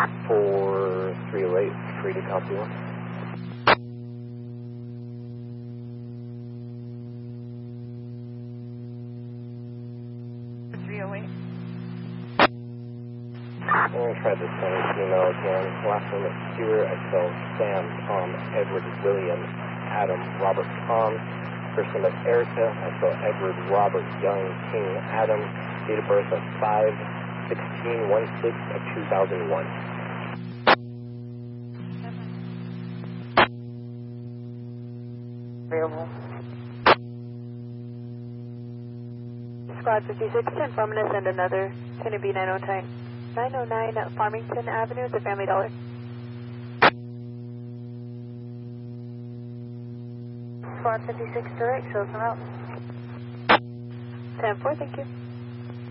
4308, free to copy one. I'm going to try this email again. Last name is Stuart, Excel, Sam, Tom, Edward, William, Adam, Robert, Tom. First name is Erica, Excel, Edward, Robert, Young, King, Adam. Date of birth of 5/16/2001. Available. Squad 56, I'm going to send another. It's going to be 909 Farmington Avenue at the Family Dollar. Squad 56 direct, shows them out. 10-4, thank you.